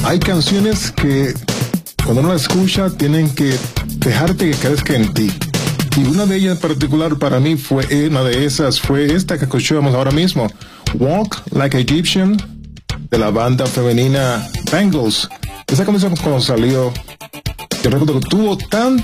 Hay canciones que cuando uno la escucha tienen que dejarte que crezca en ti. Y una de ellas en particular para mí una de esas fue esta que escuchamos ahora mismo, Walk Like a Egyptian, de la banda femenina Bangles. Esa canción cuando salió, yo recuerdo que tuvo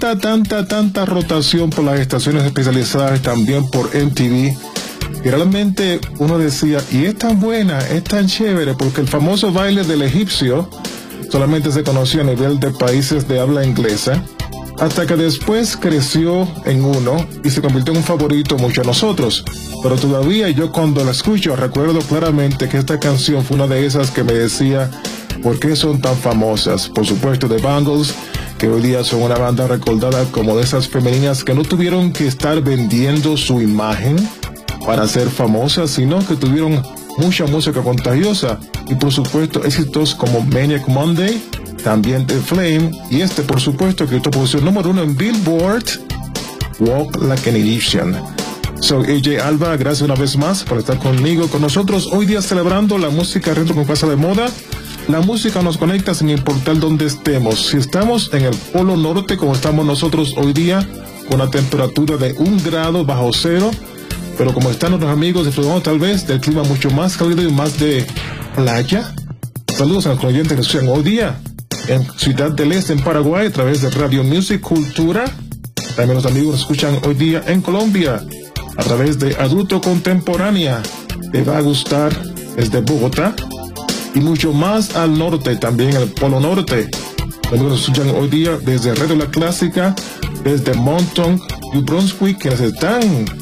tanta rotación por las estaciones especializadas, también por MTV, y realmente uno decía, y es tan buena, es tan chévere, porque el famoso baile del egipcio solamente se conoció a nivel de países de habla inglesa, hasta que después creció en uno y se convirtió en un favorito mucho a nosotros. Pero todavía yo cuando la escucho recuerdo claramente que esta canción fue una de esas que me decía por qué son tan famosas. Por supuesto, The Bangles, que hoy día son una banda recordada como de esas femeninas que no tuvieron que estar vendiendo su imagen para ser famosas, sino que tuvieron mucha música contagiosa y por supuesto éxitos como Maniac Monday, también The Flame, y por supuesto que esta posición número 1 en Billboard, Walk Like an Egyptian. Soy AJ Alba, gracias una vez más por estar conmigo, con nosotros hoy día celebrando la música retro con Casa de Moda. La música nos conecta sin importar dónde estemos. Si estamos en el Polo Norte, como estamos nosotros hoy día, con una temperatura de 1 grado bajo cero, pero como están nuestros amigos, disfrutamos tal vez del clima mucho más cálido y más de playa. Saludos a los oyentes que escuchan hoy día en Ciudad del Este, en Paraguay, a través de Radio Music Cultura. También los amigos escuchan hoy día en Colombia, a través de Adulto Contemporánea. Te va a gustar desde Bogotá. Y mucho más al norte, también el Polo Norte. Los amigos nos escuchan hoy día desde Radio La Clásica, desde Monton, New Brunswick, que están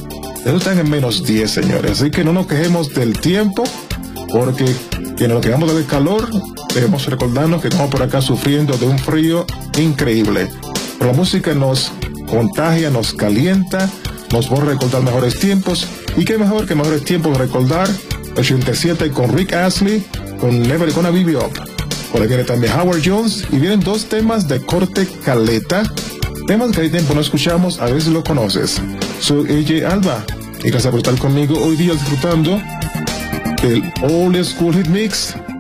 en menos 10, señores. Así que no nos quejemos del tiempo, porque quienes nos quejamos del calor, debemos recordarnos que estamos por acá sufriendo de un frío increíble. Pero la música nos contagia, nos calienta, nos va a recordar mejores tiempos. Y qué mejor que mejores tiempos recordar 87 con Rick Astley, con Never Gonna Give You Up. Por ahí viene también Howard Jones, y vienen 2 temas de corte caleta, temas que hay tiempo no escuchamos, a ver si lo conoces. Soy AJ Alba, y gracias por estar conmigo hoy día disfrutando del Old School Hit Mix